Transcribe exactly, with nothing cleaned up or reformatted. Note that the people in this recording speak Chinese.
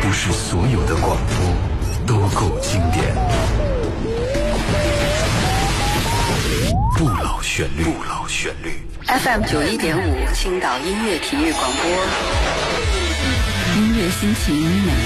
不是所有的广播都够经典。不老旋律，不老旋律。 F M 九一点五，青岛音乐体育广播，音乐心情每